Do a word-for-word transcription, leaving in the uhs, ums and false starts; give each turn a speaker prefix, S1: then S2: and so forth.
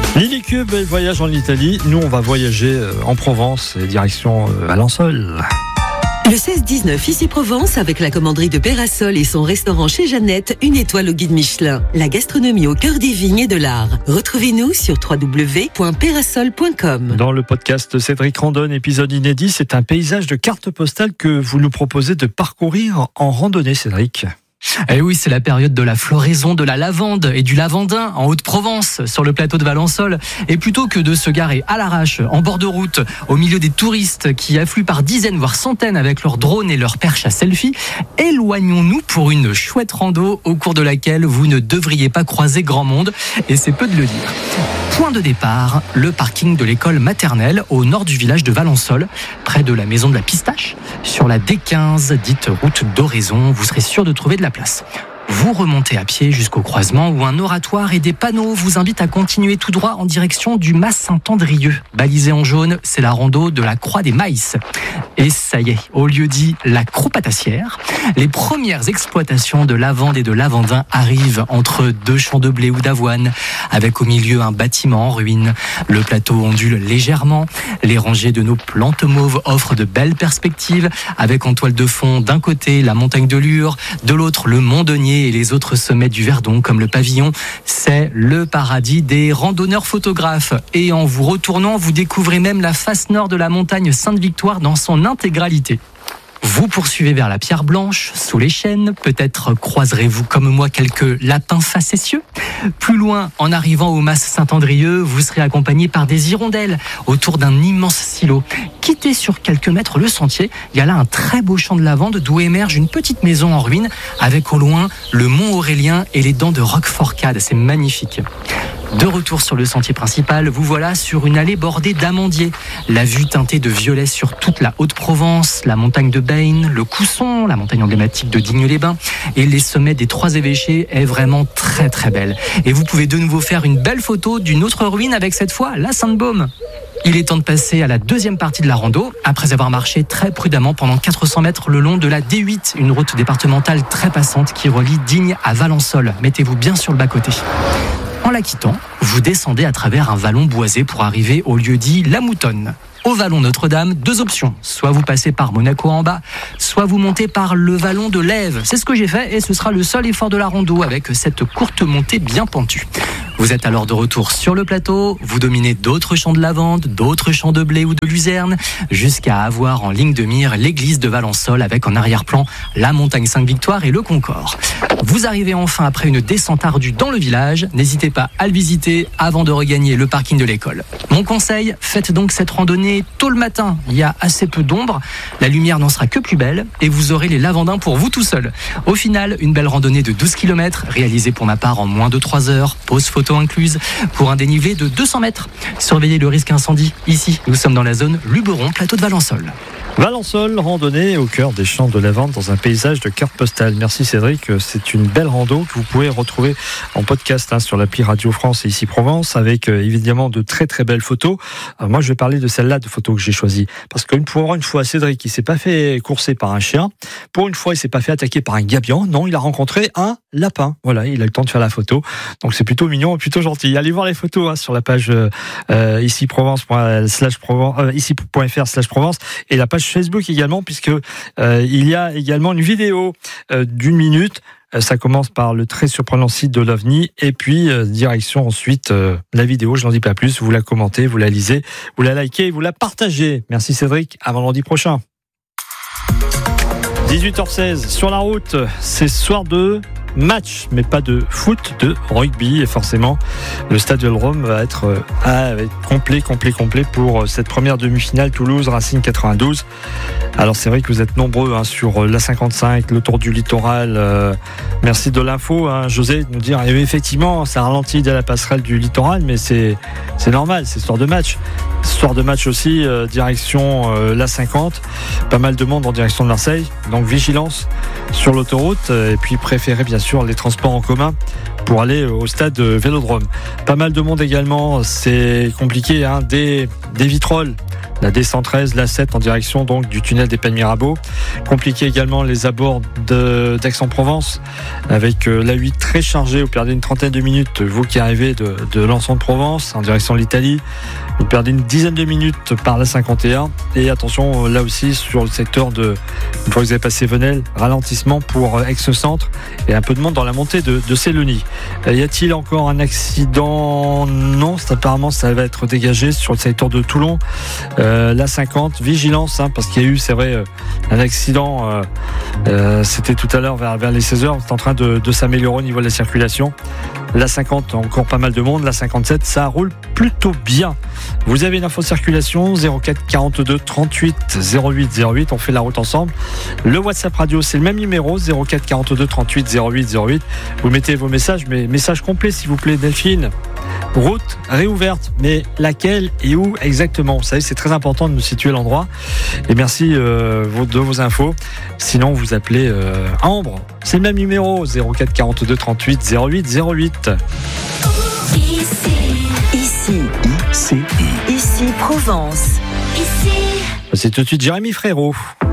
S1: Lily Cube voyage en Italie. Nous, on va voyager en Provence, direction Valençol.
S2: Le seize dix-neuf, ici Provence, avec la commanderie de Pérasol et son restaurant chez Jeannette, une étoile au guide Michelin. La gastronomie au cœur des vignes et de l'art. Retrouvez-nous sur w w w point pérasol point com.
S1: Dans le podcast Cédric Randonne, épisode inédit, c'est un paysage de carte postale que vous nous proposez de parcourir en randonnée, Cédric.
S3: Eh oui, c'est la période de la floraison de la lavande et du lavandin en Haute-Provence, sur le plateau de Valençol. Et plutôt que de se garer à l'arrache, en bord de route, au milieu des touristes qui affluent par dizaines voire centaines avec leurs drones et leurs perches à selfie, éloignons-nous pour une chouette rando au cours de laquelle vous ne devriez pas croiser grand monde, et c'est peu de le dire. Point de départ, le parking de l'école maternelle au nord du village de Valençol, près de la maison de la pistache, sur la D quinze, dite route d'Oraison. Vous serez sûr de trouver de la place. Vous remontez à pied jusqu'au croisement où un oratoire et des panneaux vous invitent à continuer tout droit en direction du Mas Saint-Andrieux. Balisé en jaune, c'est la rando de la Croix des Maïs. Et ça y est, au lieu dit la Croix-Patassière, les premières exploitations de lavande et de lavandin arrivent entre deux champs de blé ou d'avoine, avec au milieu un bâtiment en ruine. Le plateau ondule légèrement, les rangées de nos plantes mauves offrent de belles perspectives, avec en toile de fond d'un côté la montagne de Lure, de l'autre le Mont Denier et les autres sommets du Verdon comme le Pavillon. C'est le paradis des randonneurs photographes. Et en vous retournant, vous découvrez même la face nord de la montagne Sainte-Victoire dans son intégralité. Vous poursuivez vers la Pierre Blanche, sous les chênes. Peut-être croiserez-vous comme moi quelques lapins facétieux. Plus loin, en arrivant au Mas Saint-Andrieux, vous serez accompagné par des hirondelles autour d'un immense silo. Quittez sur quelques mètres le sentier. Il y a là un très beau champ de lavande d'où émerge une petite maison en ruine avec au loin le Mont Aurélien et les dents de Roqueforcade. C'est magnifique. De retour sur le sentier principal, vous voilà sur une allée bordée d'amandiers. La vue teintée de violet sur toute la Haute-Provence, la montagne de Bain, le Cousson, la montagne emblématique de Digne-les-Bains et les sommets des Trois Évêchés est vraiment très très belle. Et vous pouvez de nouveau faire une belle photo d'une autre ruine avec cette fois la Sainte-Baume. Il est temps de passer à la deuxième partie de la rando, après avoir marché très prudemment pendant quatre cents mètres le long de la D huit, une route départementale très passante qui relie Digne à Valençol. Mettez-vous bien sur le bas-côté. En la quittant, vous descendez à travers un vallon boisé pour arriver au lieu dit La Moutonne. Au vallon Notre-Dame, deux options. Soit vous passez par Monaco en bas, soit vous montez par le vallon de l'Ève. C'est ce que j'ai fait et ce sera le seul effort de la rando avec cette courte montée bien pentue. Vous êtes alors de retour sur le plateau, vous dominez d'autres champs de lavande, d'autres champs de blé ou de luzerne, jusqu'à avoir en ligne de mire l'église de Valençol avec en arrière-plan la montagne Sainte-Victoire et le Concorde. Vous arrivez enfin après une descente ardue dans le village, n'hésitez pas à le visiter avant de regagner le parking de l'école. Mon conseil, faites donc cette randonnée tôt le matin, il y a assez peu d'ombre, la lumière n'en sera que plus belle et vous aurez les lavandins pour vous tout seul. Au final, une belle randonnée de douze kilomètres, réalisée pour ma part en moins de trois heures, pause photo incluse, pour un dénivelé de deux cents mètres. Surveillez le risque incendie. Ici, nous sommes dans la zone Luberon, plateau de Valençol.
S1: Valençol, randonnée au cœur des champs de lavande dans un paysage de carte postale. Merci Cédric, c'est une belle rando que vous pouvez retrouver en podcast hein, sur l'appli Radio France et ici Provence avec euh, évidemment de très très belles photos. Alors, moi je vais parler de celle-là de photos que j'ai choisies parce qu'une pour une fois Cédric il s'est pas fait courser par un chien, pour une fois il s'est pas fait attaquer par un gabion, non il a rencontré un lapin. Voilà, il a eu le temps de faire la photo, donc c'est plutôt mignon et plutôt gentil. Allez voir les photos hein, sur la page euh, ici Provence slash Provence euh, ici point fr slash Provence et la page Facebook également puisque euh, il y a également une vidéo euh, d'une minute. Euh, ça commence par le très surprenant site de l'OVNI et puis euh, direction ensuite euh, la vidéo. Je n'en dis pas plus. Vous la commentez, vous la lisez, vous la likez, vous la partagez. Merci Cédric. Avant lundi prochain. dix-huit heures seize sur la route. C'est ce soir de match, mais pas de foot, de rugby. Et forcément, le stade Vélodrome va être, euh, ah, va être complet, complet, complet pour cette première demi-finale Toulouse-Racing quatre-vingt-douze. Alors c'est vrai que vous êtes nombreux hein, sur l'A cinquante-cinq, le Tour du Littoral. Euh, merci de l'info, hein, José, de nous dire et effectivement, ça ralentit dès la passerelle du Littoral, mais c'est, c'est normal, c'est soir de match. Soir de match aussi, euh, direction euh, l'A cinquante. Pas mal de monde en direction de Marseille. Donc vigilance sur l'autoroute et puis préférez bien sûr les transports en commun pour aller au stade Vélodrome. Pas mal de monde également, c'est compliqué, hein, des, des Vitrolles la D cent treize, l'A sept en direction donc du tunnel des Pennes Mirabeau. Compliqué également les abords de, d'Aix-en-Provence avec l'A huit très chargé. Vous perdez une trentaine de minutes, vous qui arrivez de, de Lançon de Provence en direction de l'Italie. Vous perdez une dizaine de minutes par la cinquante et un. Et attention, là aussi, sur le secteur de, une fois que vous avez passé Venelle, ralentissement pour Aix-Centre et un peu de monde dans la montée de, de Sélonie. Y a-t-il encore un accident ? Non, c'est, apparemment, ça va être dégagé sur le secteur de Toulon. Euh, la cinquante, vigilance, hein, parce qu'il y a eu, c'est vrai, un accident. Euh, euh, c'était tout à l'heure vers, vers les seize heures. C'est en train de, de s'améliorer au niveau de la circulation. La cinquante, encore pas mal de monde. La cinquante-sept, ça roule plutôt bien. Vous avez une info circulation zéro quatre quarante-deux trente-huit zéro huit zéro huit. On fait la route ensemble. Le WhatsApp radio, c'est le même numéro zéro quatre quarante-deux trente-huit zéro huit zéro huit. Vous mettez vos messages, mais messages complets s'il vous plaît, Delphine. Route réouverte, mais laquelle et où exactement ? Vous savez, c'est très important de nous situer l'endroit. Et merci euh, de vos infos. Sinon, vous appelez euh, Ambre. C'est le même numéro zéro quatre quarante-deux trente-huit zéro huit zéro huit.
S2: Ici. Ici.
S4: Ici.
S2: Ici Provence. Ici.
S1: C'est tout de suite Jérémy Frérot.